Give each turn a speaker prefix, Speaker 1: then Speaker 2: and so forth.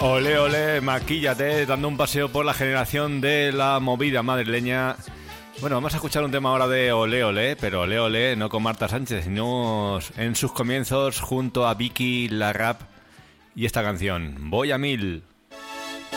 Speaker 1: Ole, ole, maquíllate, dando un paseo por la generación de la movida madrileña. Bueno, vamos a escuchar un tema ahora de Ole, ole, pero Ole, ole, no con Marta Sánchez, sino en sus comienzos junto a Vicky La Rap y esta canción, Voy a 1000.